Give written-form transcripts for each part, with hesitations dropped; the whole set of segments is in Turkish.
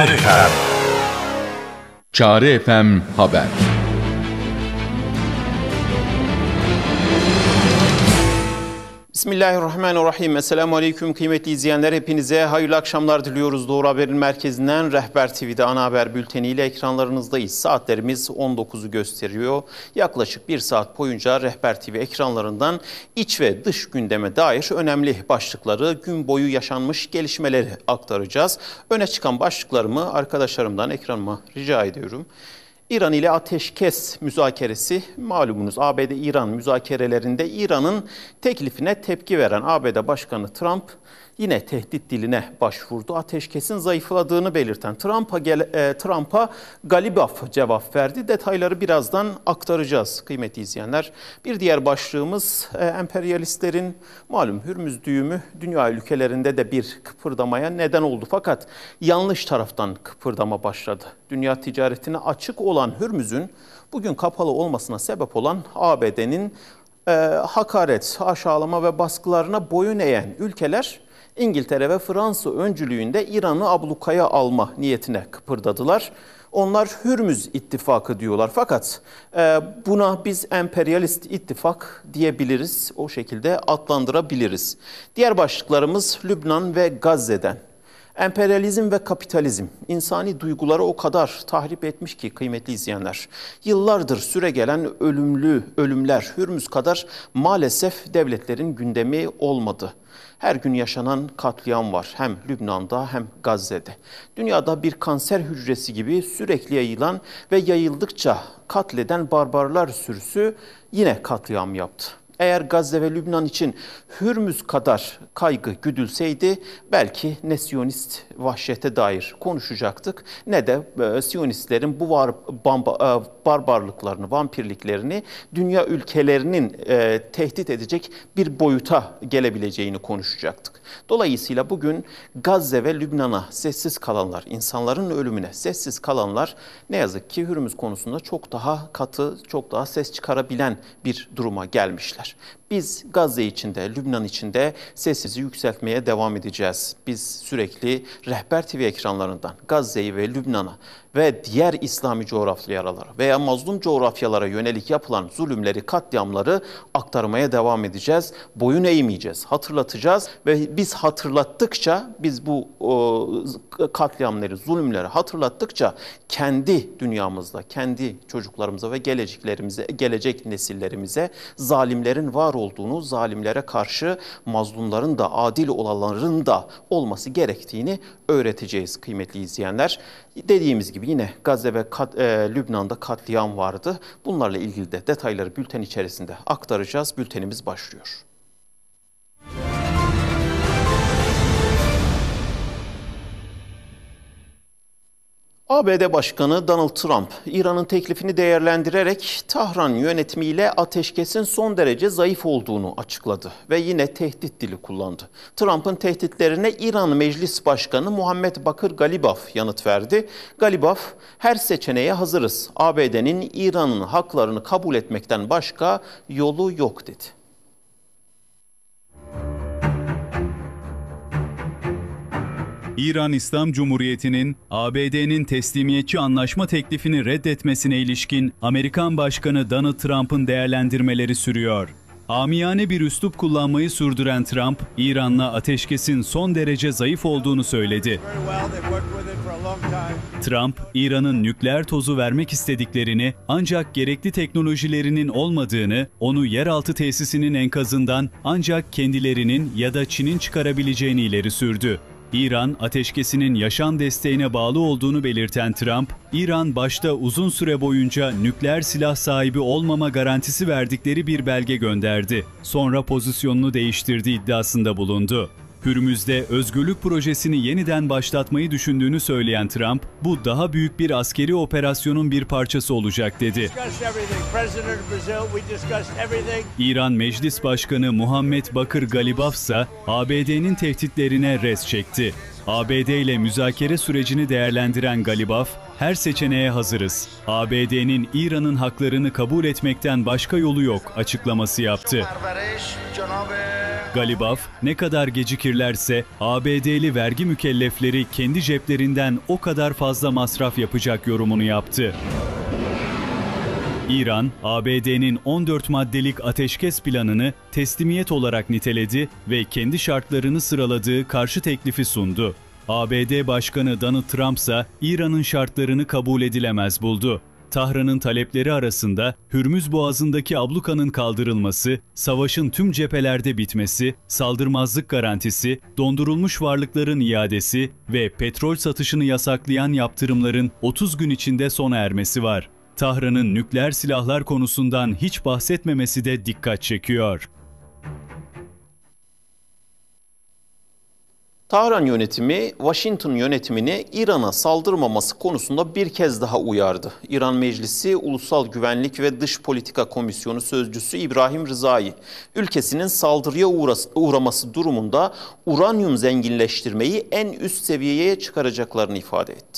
Amerika. Çağrı FM Haber. Bismillahirrahmanirrahim. Esselamu Aleyküm kıymetli izleyenler. Hepinize hayırlı akşamlar diliyoruz. Doğru Haber'in merkezinden Rehber TV'de ana haber bülteniyle ekranlarınızdayız. Saatlerimiz 19'u gösteriyor. Yaklaşık bir saat boyunca Rehber TV ekranlarından iç ve dış gündeme dair önemli başlıkları, gün boyu yaşanmış gelişmeleri aktaracağız. Öne çıkan başlıklarımı arkadaşlarımdan ekranıma rica ediyorum. İran ile ateşkes müzakeresi, malumunuz ABD-İran müzakerelerinde İran'ın teklifine tepki veren ABD Başkanı Trump yine tehdit diline başvurdu. Ateşkesin zayıfladığını belirten Trump'a Galibaf cevap verdi. Detayları birazdan aktaracağız kıymetli izleyenler. Bir diğer başlığımız emperyalistlerin malum Hürmüz düğümü dünya ülkelerinde de bir kıpırdamaya neden oldu. Fakat yanlış taraftan kıpırdama başladı. Dünya ticaretine açık olan Hürmüz'ün bugün kapalı olmasına sebep olan ABD'nin hakaret, aşağılama ve baskılarına boyun eğen ülkeler İngiltere ve Fransa öncülüğünde İran'ı ablukaya alma niyetine kıpırdadılar. Onlar Hürmüz ittifakı diyorlar. Fakat buna biz emperyalist ittifak diyebiliriz. O şekilde adlandırabiliriz. Diğer başlıklarımız Lübnan ve Gazze'den. Emperyalizm ve kapitalizm insani duyguları o kadar tahrip etmiş ki kıymetli izleyenler. Yıllardır süregelen ölümler Hürmüz kadar maalesef devletlerin gündemi olmadı. Her gün yaşanan katliam var hem Lübnan'da hem Gazze'de. Dünyada bir kanser hücresi gibi sürekli yayılan ve yayıldıkça katleden barbarlar sürüsü yine katliam yaptı. Eğer Gazze ve Lübnan için Hürmüz kadar kaygı güdülseydi belki ne Siyonist vahşete dair konuşacaktık ne de Siyonistlerin bu barbarlıklarını, vampirliklerini dünya ülkelerinin tehdit edecek bir boyuta gelebileceğini konuşacaktık. Dolayısıyla bugün Gazze ve Lübnan'a sessiz kalanlar, insanların ölümüne sessiz kalanlar ne yazık ki Hürmüz konusunda çok daha katı, çok daha ses çıkarabilen bir duruma gelmişler. Biz Gazze içinde, Lübnan içinde sesimizi yükseltmeye devam edeceğiz. Biz sürekli Rehber TV ekranlarından Gazze'yi ve Lübnan'a ve diğer İslami coğrafyalara veya mazlum coğrafyalara yönelik yapılan zulümleri, katliamları aktarmaya devam edeceğiz. Boyun eğmeyeceğiz, hatırlatacağız ve biz hatırlattıkça, biz bu katliamları, zulümleri hatırlattıkça kendi dünyamızda, kendi çocuklarımıza ve gelecek nesillerimize zalimlerin var olduğunu, zalimlere karşı mazlumların da, adil olanların da olması gerektiğini öğreteceğiz kıymetli izleyenler. Dediğimiz gibi yine Gazze ve Lübnan'da katliam vardı. Bunlarla ilgili de detayları bülten içerisinde aktaracağız. Bültenimiz başlıyor. ABD Başkanı Donald Trump, İran'ın teklifini değerlendirerek Tahran yönetimiyle ateşkesin son derece zayıf olduğunu açıkladı ve yine tehdit dili kullandı. Trump'ın tehditlerine İran Meclis Başkanı Muhammed Bakır Galibaf yanıt verdi. Galibaf, her seçeneğe hazırız. ABD'nin İran'ın haklarını kabul etmekten başka yolu yok dedi. İran İslam Cumhuriyeti'nin ABD'nin teslimiyetçi anlaşma teklifini reddetmesine ilişkin Amerikan Başkanı Donald Trump'ın değerlendirmeleri sürüyor. Amiyane bir üslup kullanmayı sürdüren Trump, İran'la ateşkesin son derece zayıf olduğunu söyledi. Trump, İran'ın nükleer tozu vermek istediklerini ancak gerekli teknolojilerinin olmadığını, onu yeraltı tesisinin enkazından ancak kendilerinin ya da Çin'in çıkarabileceğini ileri sürdü. İran, ateşkesinin yaşam desteğine bağlı olduğunu belirten Trump, İran başta uzun süre boyunca nükleer silah sahibi olmama garantisi verdikleri bir belge gönderdi. Sonra pozisyonunu değiştirdiği iddiasında bulundu. Hürmüz'de özgürlük projesini yeniden başlatmayı düşündüğünü söyleyen Trump, bu daha büyük bir askeri operasyonun bir parçası olacak dedi. İran Meclis Başkanı Muhammed Bakır Galibaf ise ABD'nin tehditlerine res çekti. ABD ile müzakere sürecini değerlendiren Galibaf, her seçeneğe hazırız. ABD'nin İran'ın haklarını kabul etmekten başka yolu yok açıklaması yaptı. Galibaf, ne kadar gecikirlerse ABD'li vergi mükellefleri kendi ceplerinden o kadar fazla masraf yapacak yorumunu yaptı. İran, ABD'nin 14 maddelik ateşkes planını teslimiyet olarak niteledi ve kendi şartlarını sıraladığı karşı teklifi sundu. ABD Başkanı Donald Trump ise İran'ın şartlarını kabul edilemez buldu. Tahran'ın talepleri arasında Hürmüz Boğazı'ndaki ablukanın kaldırılması, savaşın tüm cephelerde bitmesi, saldırmazlık garantisi, dondurulmuş varlıkların iadesi ve petrol satışını yasaklayan yaptırımların 30 gün içinde sona ermesi var. Tahran'ın nükleer silahlar konusundan hiç bahsetmemesi de dikkat çekiyor. Tahran yönetimi, Washington yönetimini İran'a saldırmaması konusunda bir kez daha uyardı. İran Meclisi Ulusal Güvenlik ve Dış Politika Komisyonu Sözcüsü İbrahim Rızai, ülkesinin saldırıya uğraması durumunda uranyum zenginleştirmeyi en üst seviyeye çıkaracaklarını ifade etti.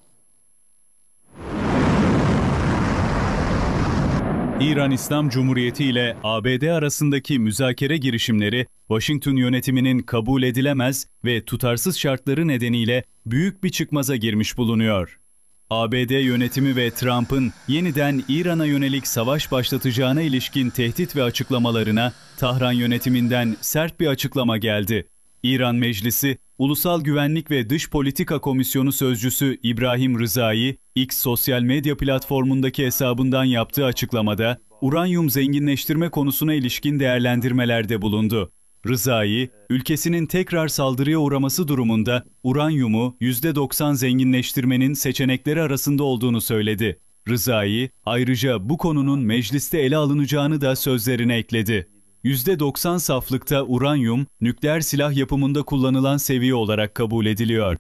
İran İslam Cumhuriyeti ile ABD arasındaki müzakere girişimleri, Washington yönetiminin kabul edilemez ve tutarsız şartları nedeniyle büyük bir çıkmaza girmiş bulunuyor. ABD yönetimi ve Trump'ın yeniden İran'a yönelik savaş başlatacağına ilişkin tehdit ve açıklamalarına Tahran yönetiminden sert bir açıklama geldi. İran Meclisi, Ulusal Güvenlik ve Dış Politika Komisyonu Sözcüsü İbrahim Rızai, X sosyal medya platformundaki hesabından yaptığı açıklamada, uranyum zenginleştirme konusuna ilişkin değerlendirmelerde bulundu. Rızai, ülkesinin tekrar saldırıya uğraması durumunda uranyumu %90 zenginleştirmenin seçenekleri arasında olduğunu söyledi. Rızai, ayrıca bu konunun mecliste ele alınacağını da sözlerine ekledi. %90 saflıkta uranyum, nükleer silah yapımında kullanılan seviye olarak kabul ediliyor.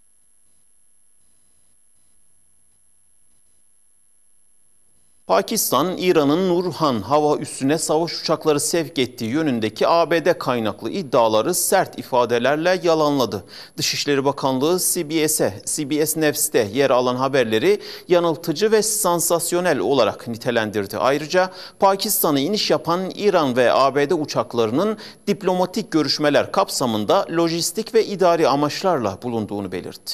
Pakistan, İran'ın Nurhan hava üssüne savaş uçakları sevk ettiği yönündeki ABD kaynaklı iddiaları sert ifadelerle yalanladı. Dışişleri Bakanlığı CBS News'te yer alan haberleri yanıltıcı ve sansasyonel olarak nitelendirdi. Ayrıca Pakistan'a iniş yapan İran ve ABD uçaklarının diplomatik görüşmeler kapsamında lojistik ve idari amaçlarla bulunduğunu belirtti.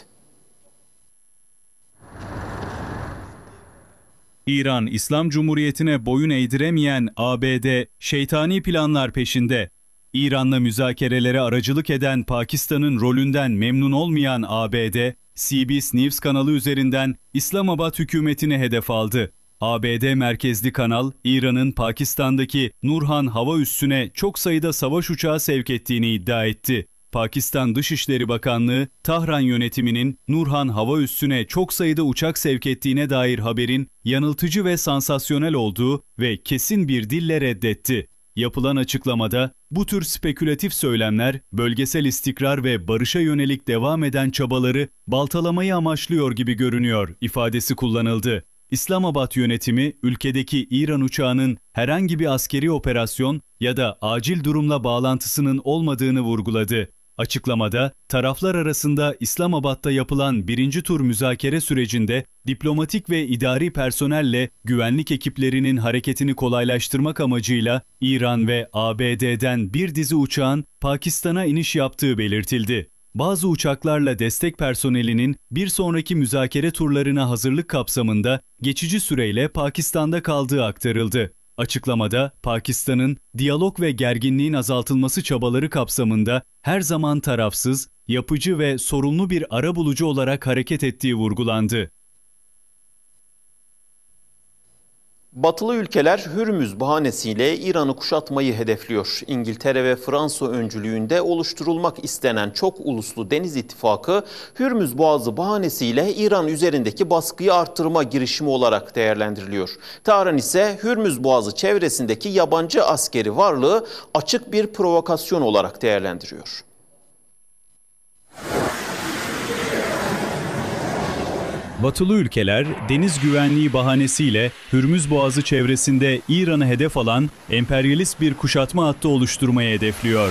İran, İslam Cumhuriyeti'ne boyun eğdiremeyen ABD, şeytani planlar peşinde. İran'la müzakerelere aracılık eden Pakistan'ın rolünden memnun olmayan ABD, CBS News kanalı üzerinden İslamabad hükümetini hedef aldı. ABD merkezli kanal, İran'ın Pakistan'daki Nurhan hava üssüne çok sayıda savaş uçağı sevk ettiğini iddia etti. Pakistan Dışişleri Bakanlığı, Tahran yönetiminin Nurhan hava üssüne çok sayıda uçak sevk ettiğine dair haberin yanıltıcı ve sansasyonel olduğu ve kesin bir dille reddetti. Yapılan açıklamada, bu tür spekülatif söylemler, bölgesel istikrar ve barışa yönelik devam eden çabaları baltalamayı amaçlıyor gibi görünüyor ifadesi kullanıldı. İslamabad yönetimi, ülkedeki İran uçağının herhangi bir askeri operasyon ya da acil durumla bağlantısının olmadığını vurguladı. Açıklamada, taraflar arasında İslamabad'da yapılan birinci tur müzakere sürecinde diplomatik ve idari personelle güvenlik ekiplerinin hareketini kolaylaştırmak amacıyla İran ve ABD'den bir dizi uçağın Pakistan'a iniş yaptığı belirtildi. Bazı uçaklarla destek personelinin bir sonraki müzakere turlarına hazırlık kapsamında geçici süreyle Pakistan'da kaldığı aktarıldı. Açıklamada, Pakistan'ın diyalog ve gerginliğin azaltılması çabaları kapsamında her zaman tarafsız, yapıcı ve sorumlu bir arabulucu olarak hareket ettiği vurgulandı. Batılı ülkeler Hürmüz bahanesiyle İran'ı kuşatmayı hedefliyor. İngiltere ve Fransa öncülüğünde oluşturulmak istenen çok uluslu deniz ittifakı Hürmüz Boğazı bahanesiyle İran üzerindeki baskıyı arttırma girişimi olarak değerlendiriliyor. Tahran ise Hürmüz Boğazı çevresindeki yabancı askeri varlığı açık bir provokasyon olarak değerlendiriyor. Batılı ülkeler deniz güvenliği bahanesiyle Hürmüz Boğazı çevresinde İran'ı hedef alan emperyalist bir kuşatma hattı oluşturmayı hedefliyor.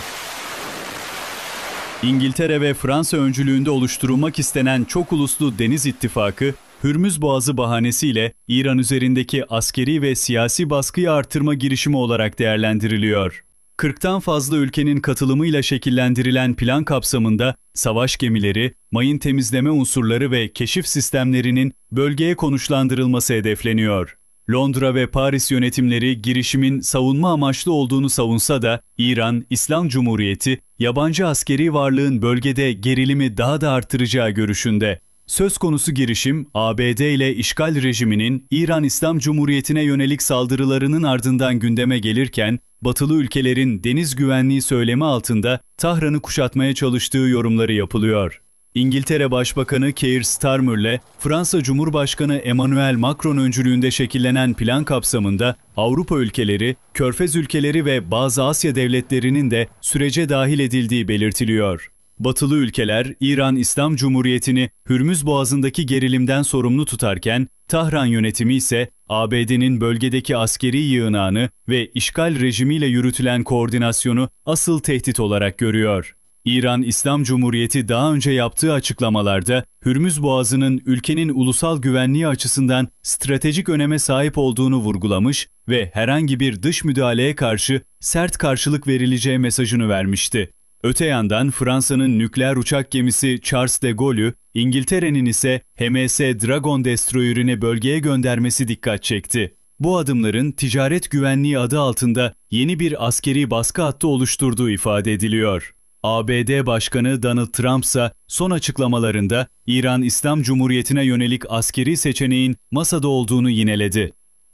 İngiltere ve Fransa öncülüğünde oluşturulmak istenen çok uluslu deniz ittifakı, Hürmüz Boğazı bahanesiyle İran üzerindeki askeri ve siyasi baskıyı artırma girişimi olarak değerlendiriliyor. 40'tan fazla ülkenin katılımıyla şekillendirilen plan kapsamında savaş gemileri, mayın temizleme unsurları ve keşif sistemlerinin bölgeye konuşlandırılması hedefleniyor. Londra ve Paris yönetimleri girişimin savunma amaçlı olduğunu savunsa da İran, İslam Cumhuriyeti, yabancı askeri varlığın bölgede gerilimi daha da artıracağı görüşünde. Söz konusu girişim, ABD ile işgal rejiminin İran İslam Cumhuriyeti'ne yönelik saldırılarının ardından gündeme gelirken, Batılı ülkelerin deniz güvenliği söylemi altında Tahran'ı kuşatmaya çalıştığı yorumları yapılıyor. İngiltere Başbakanı Keir Starmer'le Fransa Cumhurbaşkanı Emmanuel Macron öncülüğünde şekillenen plan kapsamında Avrupa ülkeleri, Körfez ülkeleri ve bazı Asya devletlerinin de sürece dahil edildiği belirtiliyor. Batılı ülkeler, İran İslam Cumhuriyeti'ni Hürmüz Boğazı'ndaki gerilimden sorumlu tutarken, Tahran yönetimi ise ABD'nin bölgedeki askeri yığınağını ve işgal rejimiyle yürütülen koordinasyonu asıl tehdit olarak görüyor. İran İslam Cumhuriyeti daha önce yaptığı açıklamalarda Hürmüz Boğazı'nın ülkenin ulusal güvenliği açısından stratejik öneme sahip olduğunu vurgulamış ve herhangi bir dış müdahaleye karşı sert karşılık verileceği mesajını vermişti. Öte yandan Fransa'nın nükleer uçak gemisi Charles de Gaulle'ü, İngiltere'nin ise HMS Dragon destroyer'ini bölgeye göndermesi dikkat çekti. Bu adımların ticaret güvenliği adı altında yeni bir askeri baskı hattı oluşturduğu ifade ediliyor. ABD Başkanı Donald Trump ise son açıklamalarında İran İslam Cumhuriyeti'ne yönelik askeri seçeneğin masada olduğunu yineledi.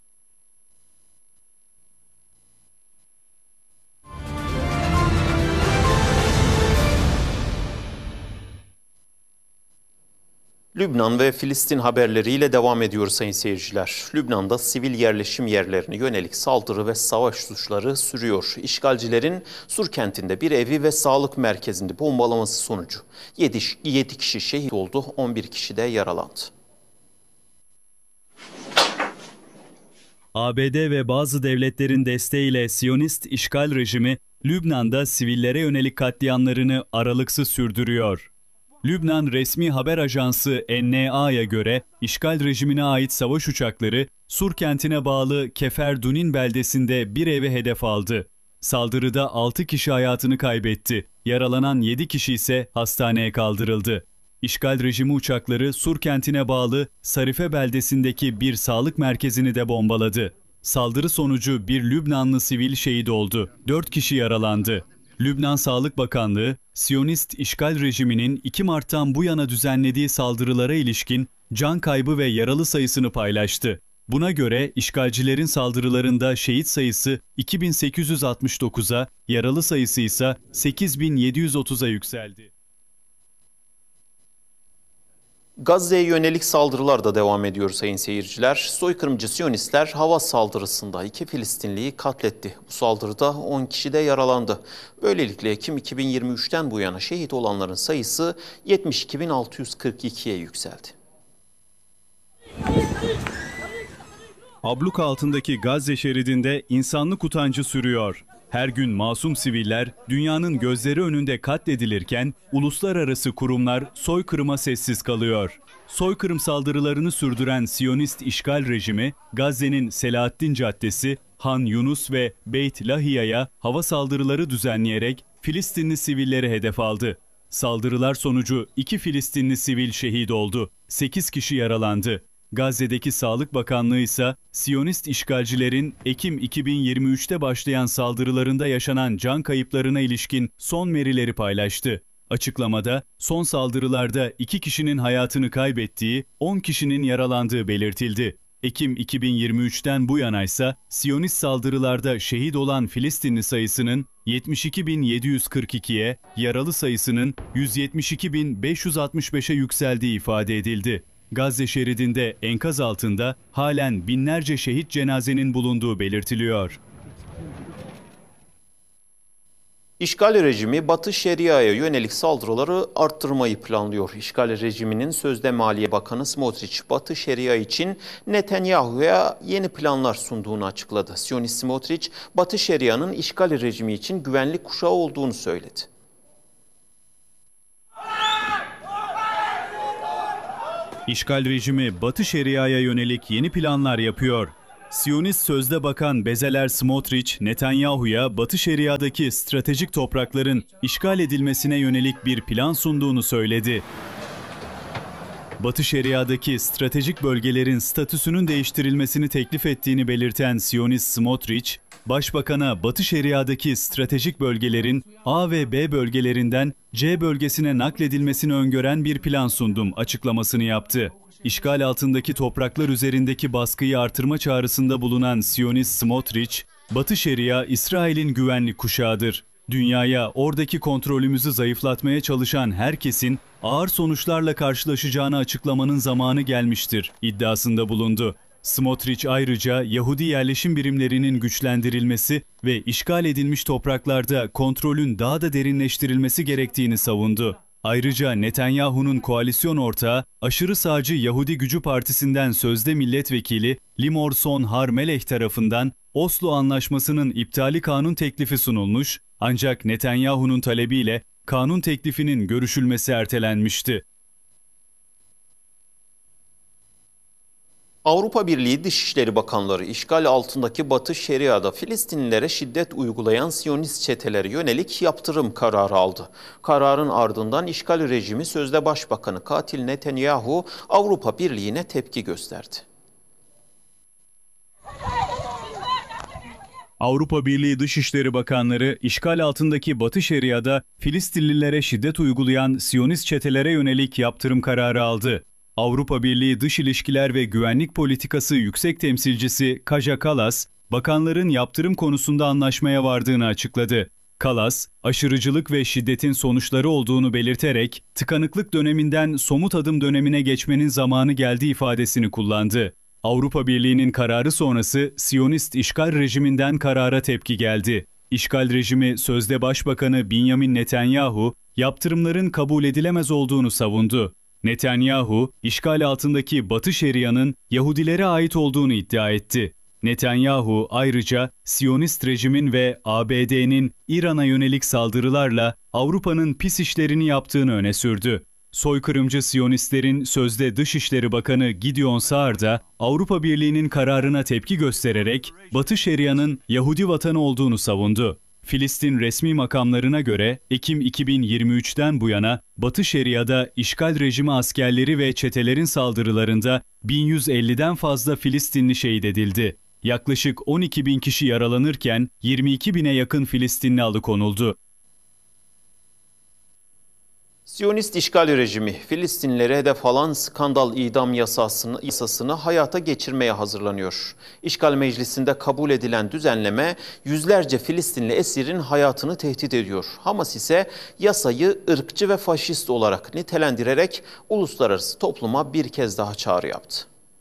Lübnan ve Filistin haberleriyle devam ediyoruz sayın seyirciler. Lübnan'da sivil yerleşim yerlerine yönelik saldırı ve savaş suçları sürüyor. İşgalcilerin Sur kentinde bir evi ve sağlık merkezinde bombalaması sonucu 7 kişi şehit oldu, 11 kişi de yaralandı. ABD ve bazı devletlerin desteğiyle Siyonist işgal rejimi Lübnan'da sivillere yönelik katliamlarını aralıksız sürdürüyor. Lübnan resmi haber ajansı NNA'ya göre işgal rejimine ait savaş uçakları Sur kentine bağlı Keferdunin beldesinde bir eve hedef aldı. Saldırıda 6 kişi hayatını kaybetti. Yaralanan 7 kişi ise hastaneye kaldırıldı. İşgal rejimi uçakları Sur kentine bağlı Sarife beldesindeki bir sağlık merkezini de bombaladı. Saldırı sonucu bir Lübnanlı sivil şehit oldu. 4 kişi yaralandı. Lübnan Sağlık Bakanlığı, Siyonist işgal rejiminin 2 Mart'tan bu yana düzenlediği saldırılara ilişkin can kaybı ve yaralı sayısını paylaştı. Buna göre işgalcilerin saldırılarında şehit sayısı 2869'a, yaralı sayısı ise 8730'a yükseldi. Gazze'ye yönelik saldırılar da devam ediyor sayın seyirciler. Soykırımcı Siyonistler hava saldırısında 2 Filistinliyi katletti. Bu saldırıda 10 kişi de yaralandı. Böylelikle Ekim 2023'ten bu yana şehit olanların sayısı 72.642'ye yükseldi. Abluk altındaki Gazze şeridinde insanlık utancı sürüyor. Her gün masum siviller dünyanın gözleri önünde katledilirken uluslararası kurumlar soykırıma sessiz kalıyor. Soykırım saldırılarını sürdüren Siyonist işgal rejimi Gazze'nin Selahattin Caddesi, Han Yunus ve Beit Lahiya'ya hava saldırıları düzenleyerek Filistinli sivilleri hedef aldı. Saldırılar sonucu 2 Filistinli sivil şehit oldu, 8 kişi yaralandı. Gazze'deki Sağlık Bakanlığı ise Siyonist işgalcilerin Ekim 2023'te başlayan saldırılarında yaşanan can kayıplarına ilişkin son verileri paylaştı. Açıklamada son saldırılarda 2 kişinin hayatını kaybettiği, 10 kişinin yaralandığı belirtildi. Ekim 2023'ten bu yana ise Siyonist saldırılarda şehit olan Filistinli sayısının 72.742'ye, yaralı sayısının 172.565'e yükseldiği ifade edildi. Gazze şeridinde enkaz altında halen binlerce şehit cenazenin bulunduğu belirtiliyor. İşgal rejimi Batı Şeria'ya yönelik saldırıları arttırmayı planlıyor. İşgal rejiminin sözde Maliye Bakanı Smotrich, Batı Şeria için Netanyahu'ya yeni planlar sunduğunu açıkladı. Siyonist Smotrich, Batı Şeria'nın işgal rejimi için güvenlik kuşağı olduğunu söyledi. İşgal rejimi Batı Şeria'ya yönelik yeni planlar yapıyor. Siyonist Sözde Bakan Bezalel Smotrich, Netanyahu'ya Batı Şeria'daki stratejik toprakların işgal edilmesine yönelik bir plan sunduğunu söyledi. Batı Şeria'daki stratejik bölgelerin statüsünün değiştirilmesini teklif ettiğini belirten Siyonist Smotrich, Başbakan'a Batı Şeria'daki stratejik bölgelerin A ve B bölgelerinden C bölgesine nakledilmesini öngören bir plan sundum açıklamasını yaptı. İşgal altındaki topraklar üzerindeki baskıyı artırma çağrısında bulunan Siyonist Smotrich, Batı Şeria, İsrail'in güvenlik kuşağıdır. Dünyaya oradaki kontrolümüzü zayıflatmaya çalışan herkesin ağır sonuçlarla karşılaşacağını açıklamanın zamanı gelmiştir iddiasında bulundu. Smotrich ayrıca Yahudi yerleşim birimlerinin güçlendirilmesi ve işgal edilmiş topraklarda kontrolün daha da derinleştirilmesi gerektiğini savundu. Ayrıca Netanyahu'nun koalisyon ortağı, aşırı sağcı Yahudi Gücü Partisi'nden sözde milletvekili Limor Son Har Melech tarafından Oslo Anlaşması'nın iptali kanun teklifi sunulmuş, ancak Netanyahu'nun talebiyle kanun teklifinin görüşülmesi ertelenmişti. Avrupa Birliği Dışişleri Bakanları işgal altındaki Batı Şeria'da Filistinlilere şiddet uygulayan Siyonist çetelere yönelik yaptırım kararı aldı. Kararın ardından işgal rejimi sözde Başbakanı katil Netanyahu Avrupa Birliği'ne tepki gösterdi. Avrupa Birliği Dışişleri Bakanları, işgal altındaki Batı Şeria'da Filistinlilere şiddet uygulayan Siyonist çetelere yönelik yaptırım kararı aldı. Avrupa Birliği Dış İlişkiler ve Güvenlik Politikası Yüksek Temsilcisi Kaja Kallas, bakanların yaptırım konusunda anlaşmaya vardığını açıkladı. Kallas, aşırıcılık ve şiddetin sonuçları olduğunu belirterek, tıkanıklık döneminden somut adım dönemine geçmenin zamanı geldiği ifadesini kullandı. Avrupa Birliği'nin kararı sonrası Siyonist işgal rejiminden karara tepki geldi. İşgal rejimi sözde Başbakanı Benjamin Netanyahu, yaptırımların kabul edilemez olduğunu savundu. Netanyahu, işgal altındaki Batı Şeria'nın Yahudilere ait olduğunu iddia etti. Netanyahu ayrıca Siyonist rejimin ve ABD'nin İran'a yönelik saldırılarla Avrupa'nın pis işlerini yaptığını öne sürdü. Soykırımcı Siyonistlerin sözde Dışişleri Bakanı Gideon Saar da Avrupa Birliği'nin kararına tepki göstererek Batı Şeria'nın Yahudi vatanı olduğunu savundu. Filistin resmi makamlarına göre Ekim 2023'ten bu yana Batı Şeria'da işgal rejimi askerleri ve çetelerin saldırılarında 1150'den fazla Filistinli şehit edildi. Yaklaşık 12.000 kişi yaralanırken 22.000'e yakın Filistinli alıkonuldu. Siyonist işgal rejimi Filistinlilere hedef alan skandal idam yasasını hayata geçirmeye hazırlanıyor. İşgal meclisinde kabul edilen düzenleme yüzlerce Filistinli esirin hayatını tehdit ediyor. Hamas ise yasayı ırkçı ve faşist olarak nitelendirerek uluslararası topluma bir kez daha çağrı yaptı.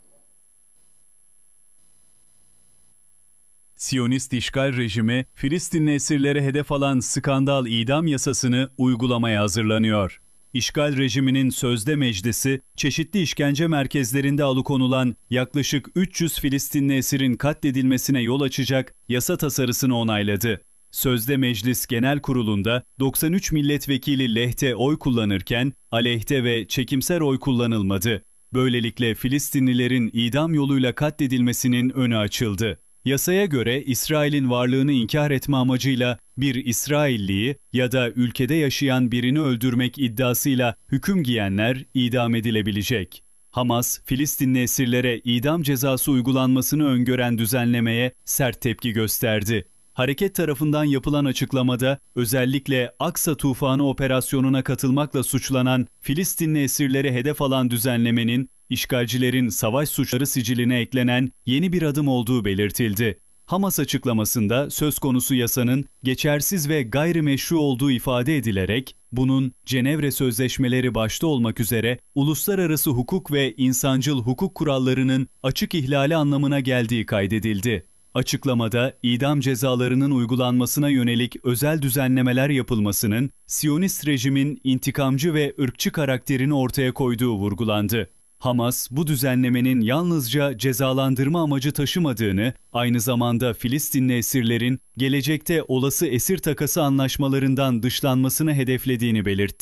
Siyonist işgal rejimi, Filistinli esirlere hedef alan skandal idam yasasını uygulamaya hazırlanıyor. İşgal rejiminin sözde meclisi, çeşitli işkence merkezlerinde alıkonulan yaklaşık 300 Filistinli esirin katledilmesine yol açacak yasa tasarısını onayladı. Sözde Meclis Genel Kurulu'nda 93 milletvekili lehte oy kullanırken aleyhte ve çekimser oy kullanılmadı. Böylelikle Filistinlilerin idam yoluyla katledilmesinin önü açıldı. Yasaya göre İsrail'in varlığını inkar etme amacıyla bir İsrailliyi ya da ülkede yaşayan birini öldürmek iddiasıyla hüküm giyenler idam edilebilecek. Hamas, Filistinli esirlere idam cezası uygulanmasını öngören düzenlemeye sert tepki gösterdi. Hareket tarafından yapılan açıklamada özellikle Aksa Tufanı operasyonuna katılmakla suçlanan Filistinli esirleri hedef alan düzenlemenin işgalcilerin savaş suçları siciline eklenen yeni bir adım olduğu belirtildi. Hamas açıklamasında söz konusu yasanın geçersiz ve gayrimeşru olduğu ifade edilerek bunun Cenevre Sözleşmeleri başta olmak üzere uluslararası hukuk ve insancıl hukuk kurallarının açık ihlali anlamına geldiği kaydedildi. Açıklamada idam cezalarının uygulanmasına yönelik özel düzenlemeler yapılmasının Siyonist rejimin intikamcı ve ırkçı karakterini ortaya koyduğu vurgulandı. Hamas, bu düzenlemenin yalnızca cezalandırma amacı taşımadığını, aynı zamanda Filistinli esirlerin gelecekte olası esir takası anlaşmalarından dışlanmasını hedeflediğini belirtti.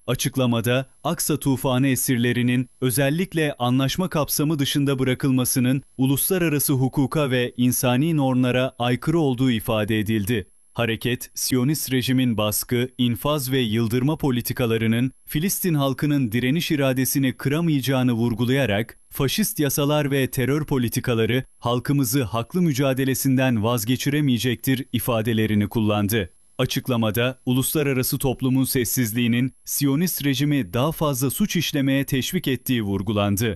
Açıklamada Aksa tufanı esirlerinin özellikle anlaşma kapsamı dışında bırakılmasının uluslararası hukuka ve insani normlara aykırı olduğu ifade edildi. Hareket, Siyonist rejimin baskı, infaz ve yıldırma politikalarının Filistin halkının direniş iradesini kıramayacağını vurgulayarak, faşist yasalar ve terör politikaları halkımızı haklı mücadelesinden vazgeçiremeyecektir ifadelerini kullandı. Açıklamada, uluslararası toplumun sessizliğinin Siyonist rejimi daha fazla suç işlemeye teşvik ettiği vurgulandı.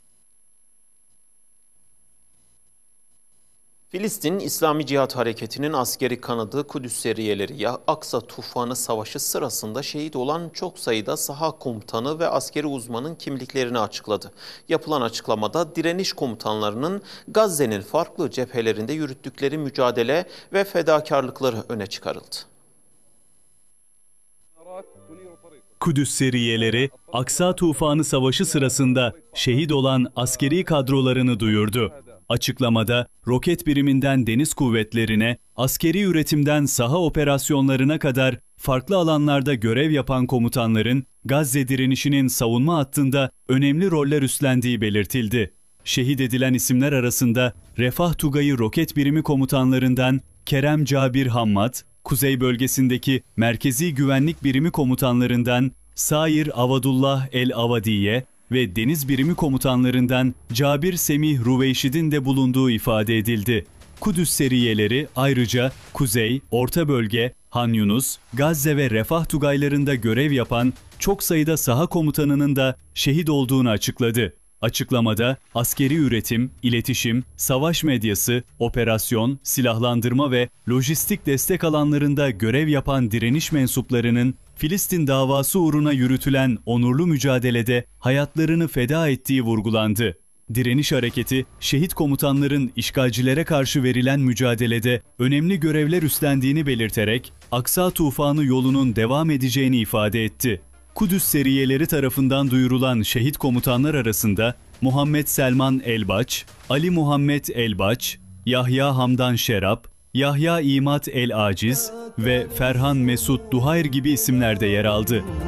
Filistin İslami Cihat Hareketi'nin askeri kanadı Kudüs Seriyeleri Aksa Tufanı Savaşı sırasında şehit olan çok sayıda saha komutanı ve askeri uzmanın kimliklerini açıkladı. Yapılan açıklamada direniş komutanlarının Gazze'nin farklı cephelerinde yürüttükleri mücadele ve fedakarlıkları öne çıkarıldı. Kudüs Seriyeleri, Aksa Tufanı Savaşı sırasında şehit olan askeri kadrolarını duyurdu. Açıklamada, roket biriminden deniz kuvvetlerine, askeri üretimden saha operasyonlarına kadar farklı alanlarda görev yapan komutanların Gazze direnişinin savunma hattında önemli roller üstlendiği belirtildi. Şehit edilen isimler arasında Refah Tugayı roket birimi komutanlarından Kerem Cabir Hammad, Kuzey bölgesindeki Merkezi Güvenlik Birimi komutanlarından Sair Avadullah El-Avadiye ve Deniz Birimi komutanlarından Cabir Semih Ruveyşid'in de bulunduğu ifade edildi. Kudüs seriyeleri ayrıca Kuzey, Orta Bölge, Han Yunus, Gazze ve Refah Tugaylarında görev yapan çok sayıda saha komutanının da şehit olduğunu açıkladı. Açıklamada askeri üretim, iletişim, savaş medyası, operasyon, silahlandırma ve lojistik destek alanlarında görev yapan direniş mensuplarının Filistin davası uğruna yürütülen onurlu mücadelede hayatlarını feda ettiği vurgulandı. Direniş hareketi, şehit komutanların işgalcilere karşı verilen mücadelede önemli görevler üstlendiğini belirterek Aksa Tufanı yolunun devam edeceğini ifade etti. Kudüs seriyeleri tarafından duyurulan şehit komutanlar arasında Muhammed Selman Elbaç, Ali Muhammed Elbaç, Yahya Hamdan Şerap, Yahya İmat El-Aciz ve Ferhan Mesut Duhayr gibi isimler de yer aldı.